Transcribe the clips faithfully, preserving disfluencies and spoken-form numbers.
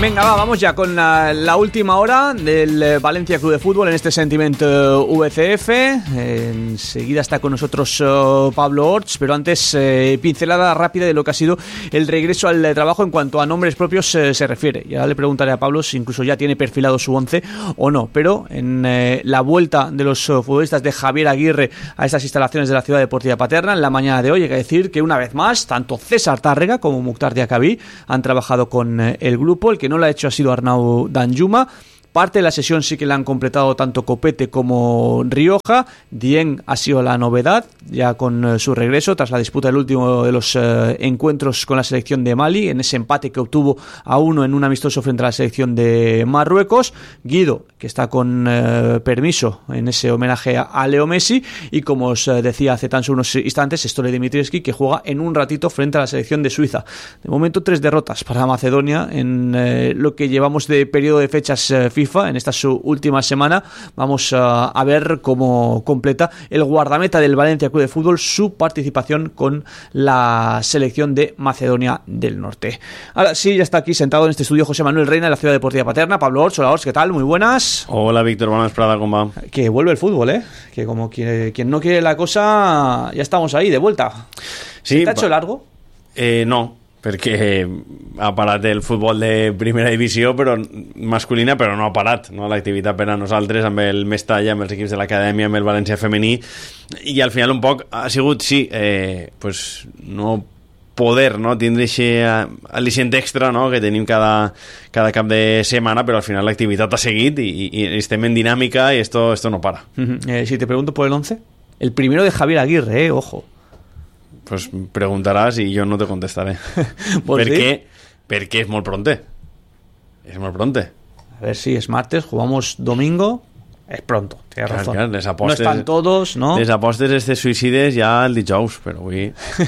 Venga, va, vamos ya con la, la última hora del Valencia Club de Fútbol en este Sentimiento V C F. Eh, enseguida está con nosotros uh, Pablo Orts, pero antes eh, pincelada rápida de lo que ha sido el regreso al trabajo en cuanto a nombres propios eh, se refiere. Ya le preguntaré a Pablo si incluso ya tiene perfilado su once o no, pero en eh, la vuelta de los uh, futbolistas de Javier Aguirre a estas instalaciones de la Ciudad Deportiva Paterna en la mañana de hoy, hay que decir que una vez más tanto César Tárrega como Mukhtar Diakhaby han trabajado con eh, el grupo. El que no lo ha hecho ha sido Arnau Danjuma. Parte de la sesión sí que la han completado tanto Copete como Rioja. Dieng ha sido la novedad, ya con eh, su regreso tras la disputa del último de los eh, encuentros con la selección de Mali, en ese empate que obtuvo a uno en un amistoso frente a la selección de Marruecos. Guido, que está con eh, permiso en ese homenaje a, a Leo Messi, y como os eh, decía hace tan solo unos instantes, Stole Dimitrievski, que juega en un ratito frente a la selección de Suiza. De momento tres derrotas para Macedonia en eh, lo que llevamos de periodo de fechas eh, FIFA en esta su última semana. Vamos uh, a ver cómo completa el guardameta del Valencia Club de Fútbol su participación con la selección de Macedonia del Norte. Ahora sí, ya está aquí sentado en este estudio José Manuel Reina de la Ciudad Deportiva Paterna. Pablo Orts, hola Orts, ¿qué tal? Muy buenas. Hola Víctor, buenas Prada, ¿cómo va? Que vuelve el fútbol, ¿eh? Que como que, quien no quiere la cosa, ya estamos ahí, de vuelta. Sí, ¿te ha hecho largo? Eh, no, perquè ha parat el futbol de primera divisió però masculina, però no ha parat, no? L'activitat per a nosaltres amb el Mestalla, amb els equips de l'acadèmia, amb el València femení, i al final un poc ha sigut, sí, eh, pues no poder, no, tindre aquest al·licient extra, no, que tenim cada, cada cap de setmana, però al final l'activitat ha seguit i, i, i estem en dinàmica i esto, esto no para. Uh-huh. eh, si te pregunto por el once, el primero de Javier Aguirre, eh, ojo. Pues preguntaràs i jo no te contestaré. ¿Por qué? Perquè és molt pronte. És molt pronte. A ver si es martes, jugamos domingo, es pronto, tienes clar, razón. Clar, les apostes, no están todos, ¿no? Les apostes estes suïcides ja el dijous, però avui...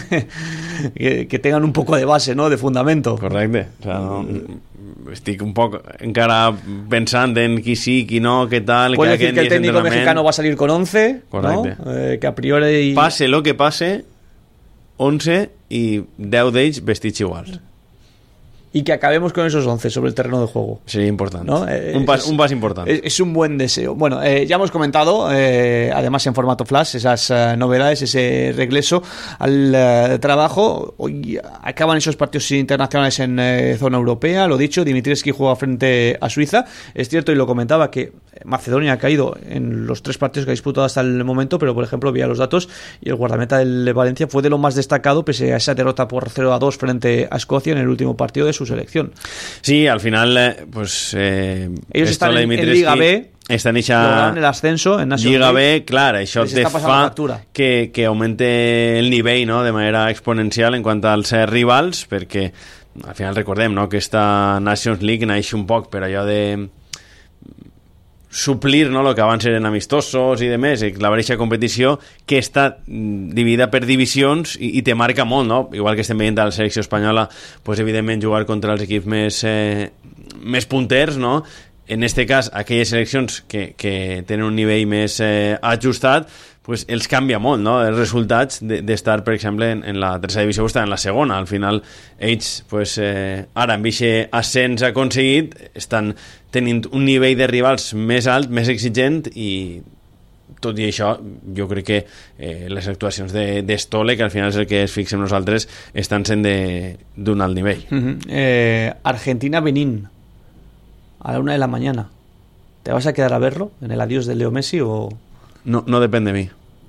que, que tengan un poco de base, ¿no? De fundamento. Correcte. O sea, no, estic un poc encara pensant en qui sí, qui no, què tal... Puedes que decir que el técnico mexicano va a salir con once, correcte, ¿no? Eh, que a priori... Pase lo que pase, once i deu d'ells vestits iguals. Y que acabemos con esos once sobre el terreno de juego. Sería importante, ¿no? Eh, un, pas, es, un pas importante. Es, es un buen deseo. Bueno, eh, ya hemos comentado, eh, además en formato flash, esas uh, novedades, ese regreso al uh, trabajo. Hoy acaban esos partidos internacionales en eh, zona europea, lo dicho, Dimitrievski juega frente a Suiza. Es cierto, y lo comentaba, que Macedonia ha caído en los tres partidos que ha disputado hasta el momento, pero por ejemplo, vía los datos, y el guardameta del Valencia fue de lo más destacado, pese a esa derrota por cero a dos frente a Escocia en el último partido de su selección. Sí, al final, pues... Eh, ellos están en, en Liga B, estan eixa... lograran el ascenso en National Lliga League. B, clar, això te fa que, que augmente el nivell, no?, de manera exponencial en quant als eh, rivals, perquè al final recordem, no?, que esta Nations League naix un poc per allò de suplir, no?, el que abans eren amistosos i demés, i la mateixa competició que està dividida per divisions i, i te marca molt, no? Igual que estem veient a la selecció espanyola, pues, evidentment jugar contra els equips més, eh, més punters, no? En este cas, aquelles seleccions que, que tenen un nivell més eh, ajustat, pues els canvia molt, no?, els resultats d'estar, per exemple, en, en la tercera divisió o estar en la segona. Al final, ells, pues, eh, ara, amb aquest ascens aconseguit, estan tenint un nivell de rivals més alt, més exigent, i tot i això, jo crec que eh, les actuacions d'Estole, de, que al final és el que es fixem nosaltres, estan sent d'un alt nivell. Uh-huh. eh, Argentina-Benín, a la una de la mañana. ¿Te vas a quedar a verlo en el adiós de Leo Messi o...? No, no depende de mí.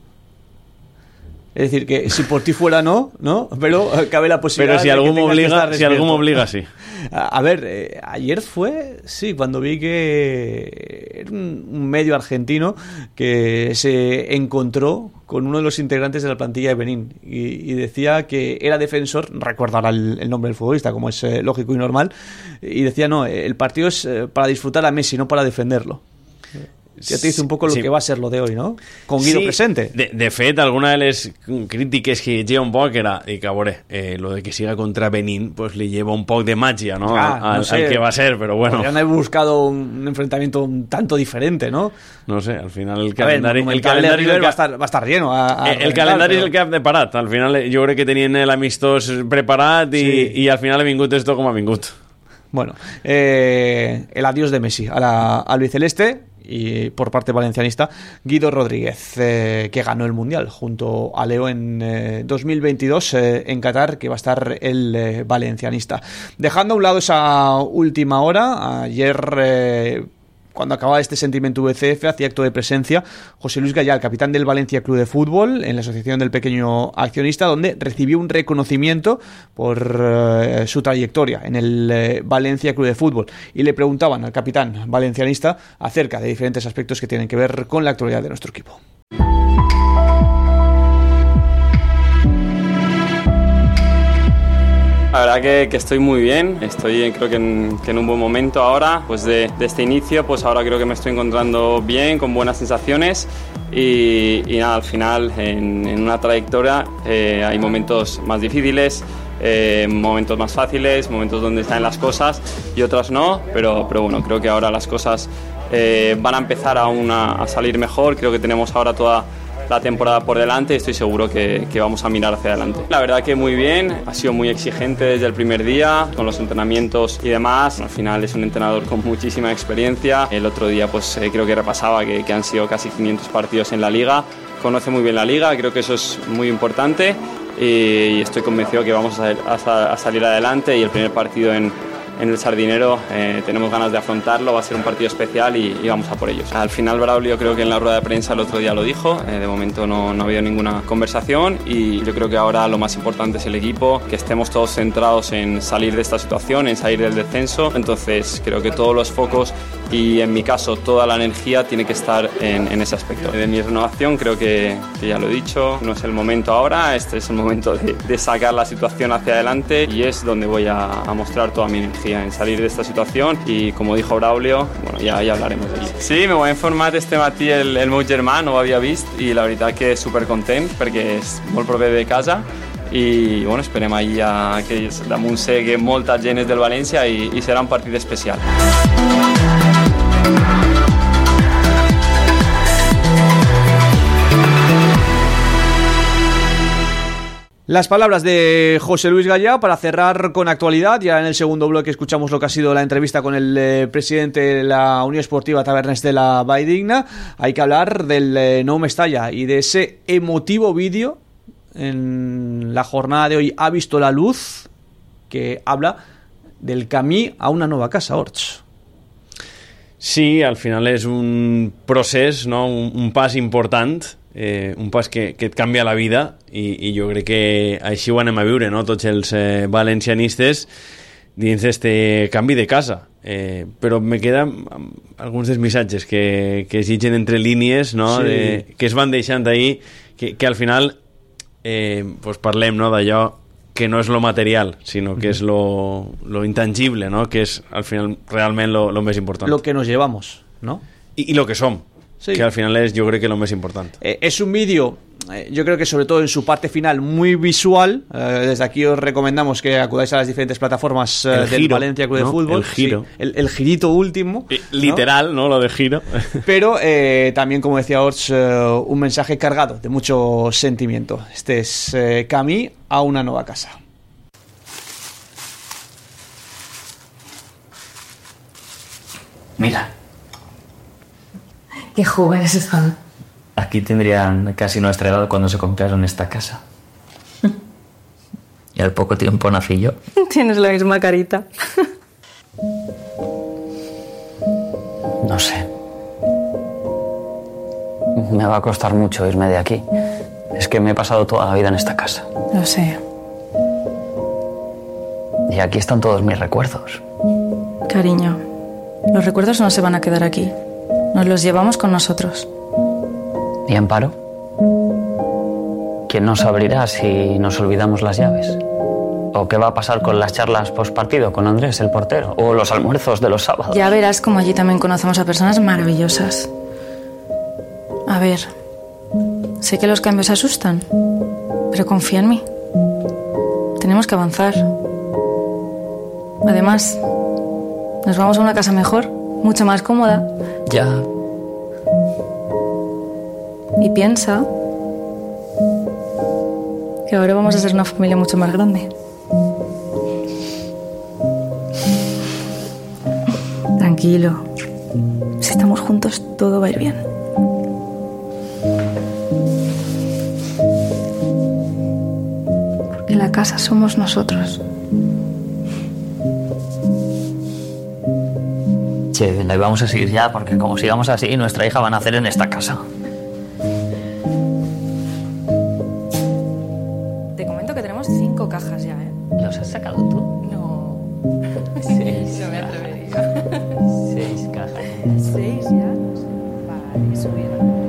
Es decir, que si por ti fuera no, ¿no? Pero cabe la posibilidad. Pero si algún me obliga, si algún me obliga, sí. A, a ver, eh, ayer fue, sí, cuando vi que era un, un medio argentino que se encontró con uno de los integrantes de la plantilla de Benín y, y decía que era defensor, no recuerdo ahora el, el nombre del futbolista, como es eh, lógico y normal, y decía, no, el partido es eh, para disfrutar a Messi, no para defenderlo. Ja te dice un poco lo sí. que va a ser lo de hoy, ¿no? Con Guido sí, presente. De, de fet, alguna de les crítiques que lleva un poc era, i que a veure, eh, lo de que siga contra Benín, pues le lleva un poc de magia, ¿no? Ah, al, no sé, al que va a ser, pero bueno. Podrían haber buscado un enfrentamiento un tanto diferente, ¿no? No sé, al final el calendari... Ver, el calendari el va, a estar, va a estar lleno. A, a el calendari però... és el que ha preparat. Al final jo crec que tenien l'amistós preparat i, sí. i al final ha vingut esto com ha vingut. Bueno, eh, el adiós de Messi a la, al albiceleste, y por parte valencianista Guido Rodríguez, eh, que ganó el Mundial junto a Leo en eh, dos mil veintidós eh, en Qatar, que va a estar el eh, valencianista. Dejando a un lado esa última hora, ayer eh, cuando acababa este Sentiment V C F, hacía acto de presencia José Luis Gallá, el capitán del Valencia Club de Fútbol, en la Asociación del Pequeño Accionista, donde recibió un reconocimiento por eh, su trayectoria en el eh, Valencia Club de Fútbol. Y le preguntaban al capitán valencianista acerca de diferentes aspectos que tienen que ver con la actualidad de nuestro equipo. La verdad que, que estoy muy bien, estoy creo que en, que en un buen momento ahora, pues de, de este inicio, pues ahora creo que me estoy encontrando bien, con buenas sensaciones y, y nada, al final en, en una trayectoria eh, hay momentos más difíciles, eh, momentos más fáciles, momentos donde están las cosas y otras no, pero, pero bueno, creo que ahora las cosas eh, van a empezar aún a, a salir mejor, creo que tenemos ahora toda la temporada por delante y estoy seguro que, que vamos a mirar hacia adelante. La verdad que muy bien, ha sido muy exigente desde el primer día con los entrenamientos y demás. Al final es un entrenador con muchísima experiencia. El otro día pues eh, creo que repasaba que, que han sido casi quinientos partidos en la liga. Conoce muy bien la liga, creo que eso es muy importante y estoy convencido que vamos a, a, a salir adelante y el primer partido en en el Sardinero eh, tenemos ganas de afrontarlo, va a ser un partido especial y, y vamos a por ellos. Al final Braulio creo que en la rueda de prensa el otro día lo dijo, eh, de momento no, no ha habido ninguna conversación y yo creo que ahora lo más importante es el equipo, que estemos todos centrados en salir de esta situación, en salir del descenso, entonces creo que todos los focos y en mi caso toda la energía tiene que estar en, en ese aspecto. De mi renovación creo que, que ya lo he dicho, no es el momento ahora, este es el momento de, de sacar la situación hacia adelante y es donde voy a, a mostrar toda mi energía en salir de esta situación y como dijo Braulio, bueno, ja, ja hablaremos d'allí. Sí, me ho ha informat este matí el, el meu germà, no ho havia vist i la veritat que supercontent perquè és molt proper de casa i bueno, esperem ahir a, que damunt sé que molta gent és del València i, i serà un partit especial. Las palabras de José Luis Gallá para cerrar con actualidad. Ya en el segundo bloque escuchamos lo que ha sido la entrevista con el eh, presidente de la Unión Esportiva Tabernes de la Valldigna. Hay que hablar del eh, Nou Mestalla y de ese emotivo vídeo en la jornada de hoy ha visto la luz, que habla del camí a una nova casa, Orts. Sí, al final és un procés, no? un, un pas important, eh, un pas que, que et canvia la vida i, i jo crec que així ho anem a viure, no? Tots els eh, valencianistes dins d'este canvi de casa. Eh, però me queden alguns dels missatges que, que es llitgen entre línies, no? Sí. De, que es van deixant ahí, que, que al final eh, pues parlem, no? D'allò que no és lo material, sinó que és lo, lo intangible, ¿no? Que és al final realment lo, lo més important. Lo que nos llevamos, ¿no? Y, y lo que som, sí. Que al final es, yo creo que lo más importante. Eh, es un vídeo, eh, yo creo que sobre todo en su parte final, muy visual. Eh, desde aquí os recomendamos que acudáis a las diferentes plataformas eh, del giro, Valencia Club ¿no? de Fútbol. El giro. Sí, el, el girito último. Eh, literal, ¿no? ¿no? Lo de giro. Pero eh, también, como decía Orts, eh, un mensaje cargado de mucho sentimiento. Este es eh, Camí a una nueva casa. Mira. Qué jóvenes están. Aquí tendrían casi nuestra edad cuando se compraron esta casa. Y al poco tiempo nací yo. Tienes la misma carita. No sé. Me va a costar mucho irme de aquí. Es que me he pasado toda la vida en esta casa. Lo sé. Y aquí están todos mis recuerdos. Cariño, los recuerdos no se van a quedar aquí. Nos los llevamos con nosotros. ¿Y Amparo? ¿Quién nos abrirá si nos olvidamos las llaves? ¿O qué va a pasar con las charlas postpartido con Andrés, el portero? ¿O los almuerzos de los sábados? Ya verás como allí también conocemos a personas maravillosas. A ver, sé que los cambios asustan, pero confía en mí. Tenemos que avanzar. Además, nos vamos a una casa mejor, mucho más cómoda. Ya. Y piensa que ahora vamos a ser una familia mucho más grande. Tranquilo. Si estamos juntos, todo va a ir bien. Porque la casa somos nosotros. Che, venga, y vamos a seguir ya, porque como sigamos así, nuestra hija va a nacer en esta casa. Te comento que tenemos cinco cajas ya, ¿eh? ¿Los has sacado tú? No. Seis. No me atrevería. Seis cajas. ¿Seis ya? Vale, eso bien.